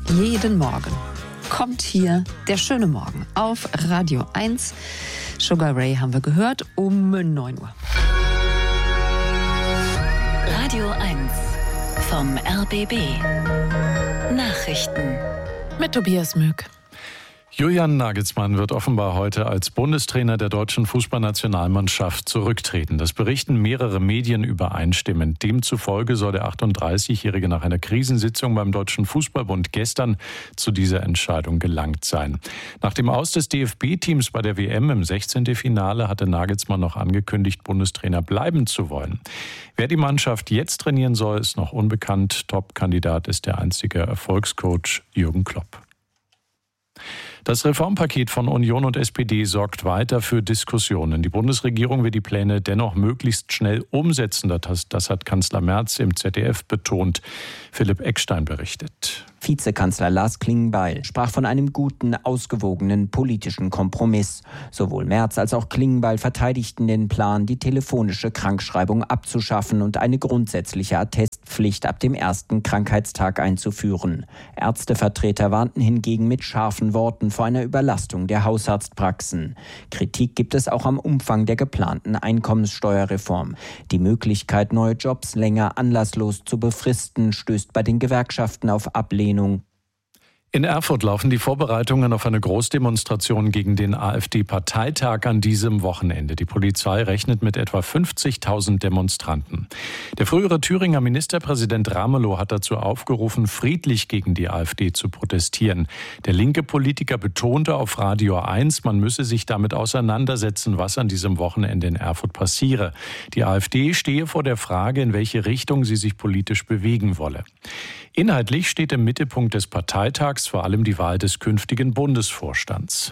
Jeden Morgen kommt hier der schöne Morgen auf Radio 1. Sugar Ray haben wir gehört um 9 Uhr. Radio 1 vom RBB. Nachrichten mit Tobias Möck. Julian Nagelsmann wird offenbar heute als Bundestrainer der deutschen Fußballnationalmannschaft zurücktreten. Das berichten mehrere Medien übereinstimmend. Demzufolge soll der 38-Jährige nach einer Krisensitzung beim Deutschen Fußballbund gestern zu dieser Entscheidung gelangt sein. Nach dem Aus des DFB-Teams bei der WM im 16. Finale hatte Nagelsmann noch angekündigt, Bundestrainer bleiben zu wollen. Wer die Mannschaft jetzt trainieren soll, ist noch unbekannt. Top-Kandidat ist der einstige Erfolgscoach Jürgen Klopp. Das Reformpaket von Union und SPD sorgt weiter für Diskussionen. Die Bundesregierung will die Pläne dennoch möglichst schnell umsetzen. Das hat Kanzler Merz im ZDF betont. Philipp Eckstein berichtet. Vizekanzler Lars Klingbeil sprach von einem guten, ausgewogenen politischen Kompromiss. Sowohl Merz als auch Klingbeil verteidigten den Plan, die telefonische Krankschreibung abzuschaffen und eine grundsätzliche Attestpflicht ab dem ersten Krankheitstag einzuführen. Ärztevertreter warnten hingegen mit scharfen Worten vor einer Überlastung der Hausarztpraxen. Kritik gibt es auch am Umfang der geplanten Einkommenssteuerreform. Die Möglichkeit, neue Jobs länger anlasslos zu befristen, stößt bei den Gewerkschaften auf Ablehnung. In Erfurt laufen die Vorbereitungen auf eine Großdemonstration gegen den AfD-Parteitag an diesem Wochenende. Die Polizei rechnet mit etwa 50.000 Demonstranten. Der frühere Thüringer Ministerpräsident Ramelow hat dazu aufgerufen, friedlich gegen die AfD zu protestieren. Der linke Politiker betonte auf Radio 1, man müsse sich damit auseinandersetzen, was an diesem Wochenende in Erfurt passiere. Die AfD stehe vor der Frage, in welche Richtung sie sich politisch bewegen wolle. Inhaltlich steht im Mittelpunkt des Parteitags vor allem die Wahl des künftigen Bundesvorstands.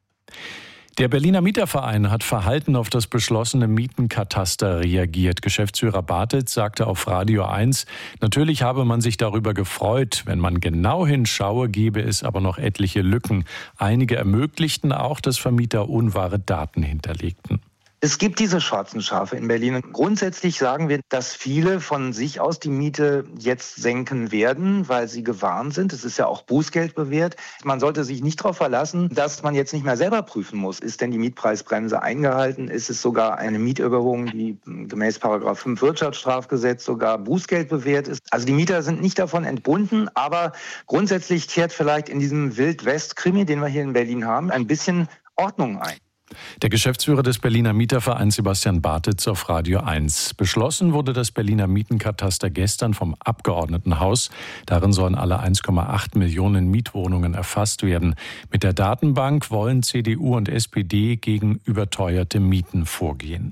Der Berliner Mieterverein hat verhalten auf das beschlossene Mietenkataster reagiert. Geschäftsführer Bartels sagte auf Radio 1, natürlich habe man sich darüber gefreut. Wenn man genau hinschaue, gäbe es aber noch etliche Lücken. Einige ermöglichten auch, dass Vermieter unwahre Daten hinterlegten. Es gibt diese schwarzen Schafe in Berlin. Grundsätzlich sagen wir, dass viele von sich aus die Miete jetzt senken werden, weil sie gewarnt sind. Es ist ja auch Bußgeld bewährt. Man sollte sich nicht darauf verlassen, dass man jetzt nicht mehr selber prüfen muss. Ist denn die Mietpreisbremse eingehalten? Ist es sogar eine Mieterhöhung, die gemäß § 5 Wirtschaftsstrafgesetz sogar Bußgeld bewährt ist? Also die Mieter sind nicht davon entbunden, aber grundsätzlich kehrt vielleicht in diesem Wild-West-Krimi, den wir hier in Berlin haben, ein bisschen Ordnung ein. Der Geschäftsführer des Berliner Mietervereins Sebastian Bartels auf Radio 1. Beschlossen wurde das Berliner Mietenkataster gestern vom Abgeordnetenhaus. Darin sollen alle 1,8 Millionen Mietwohnungen erfasst werden. Mit der Datenbank wollen CDU und SPD gegen überteuerte Mieten vorgehen.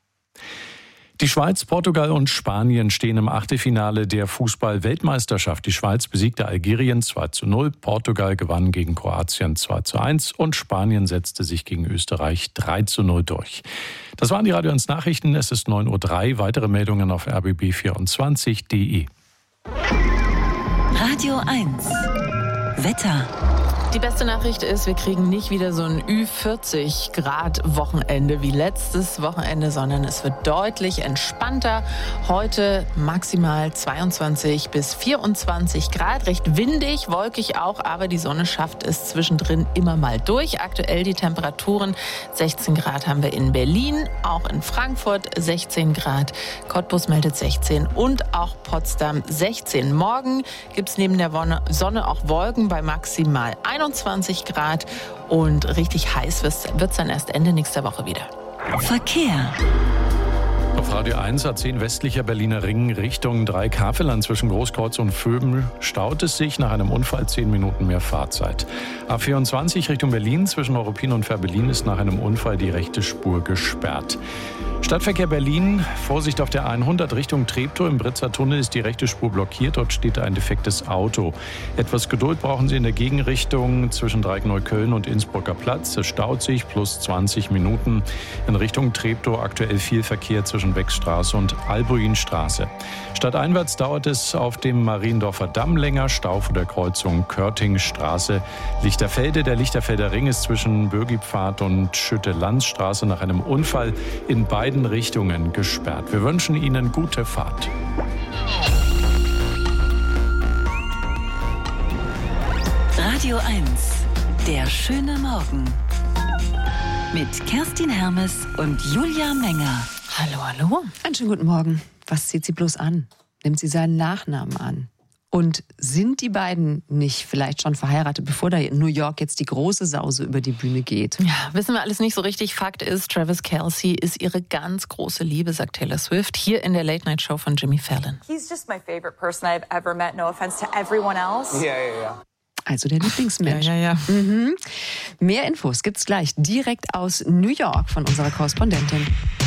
Die Schweiz, Portugal und Spanien stehen im Achtelfinale der Fußball-Weltmeisterschaft. Die Schweiz besiegte Algerien 2:0, Portugal gewann gegen Kroatien 2:1 und Spanien setzte sich gegen Österreich 3:0 durch. Das waren die Radio 1 Nachrichten. Es ist 9:03 Uhr. Weitere Meldungen auf rbb24.de. Radio 1 Wetter. Die beste Nachricht ist, wir kriegen nicht wieder so ein Ü40-Grad-Wochenende wie letztes Wochenende, sondern es wird deutlich entspannter. Heute maximal 22 bis 24 Grad, recht windig, wolkig auch, aber die Sonne schafft es zwischendrin immer mal durch. Aktuell die Temperaturen 16 Grad haben wir in Berlin, auch in Frankfurt 16 Grad, Cottbus meldet 16 und auch Potsdam 16. Morgen gibt es neben der Sonne auch Wolken bei maximal 21 Grad und richtig heiß wird es dann erst Ende nächster Woche wieder. Verkehr. Auf Radio 1 A10 westlicher Berliner Ring Richtung Dreieck-Havelland zwischen Großkreuz und Vöbel staut es sich nach einem Unfall 10 Minuten mehr Fahrzeit. A24 Richtung Berlin zwischen Neuruppin und Fehrbellin ist nach einem Unfall die rechte Spur gesperrt. Stadtverkehr Berlin, Vorsicht auf der 100 Richtung Treptow. Im Britzer Tunnel ist die rechte Spur blockiert. Dort steht ein defektes Auto. Etwas Geduld brauchen Sie in der Gegenrichtung zwischen Dreieck-Neukölln und Innsbrucker Platz. Es staut sich plus 20 Minuten. In Richtung Treptow aktuell viel Verkehr zwischen Beckstraße und Albuinstraße. Stadteinwärts dauert es auf dem Mariendorfer Damm länger. Stau vor der Kreuzung Körtingstraße. Lichterfelde, der Lichterfelder Ring ist zwischen Bürgipfad und Schütte-Lanz-Straße nach einem Unfall in beiden Richtungen gesperrt. Wir wünschen Ihnen gute Fahrt. Radio 1, der schöne Morgen. Mit Kerstin Hermes und Julia Menger. Hallo, hallo. Einen schönen guten Morgen. Was zieht sie bloß an? Nimmt sie seinen Nachnamen an? Und sind die beiden nicht vielleicht schon verheiratet, bevor da in New York jetzt die große Sause über die Bühne geht? Ja, wissen wir alles nicht so richtig. Fakt ist, Travis Kelce ist ihre ganz große Liebe, sagt Taylor Swift, hier in der Late-Night-Show von Jimmy Fallon. He's just my favorite person I've ever met, no offense to everyone else. Ja. Also der Lieblingsmensch. Ja. Mehr Infos gibt's gleich direkt aus New York von unserer Korrespondentin.